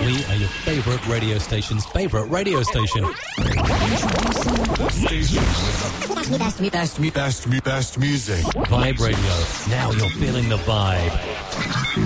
We are your favourite radio station's favourite radio station. The station with the best music. Vibe Radio. Now you're feeling the vibe.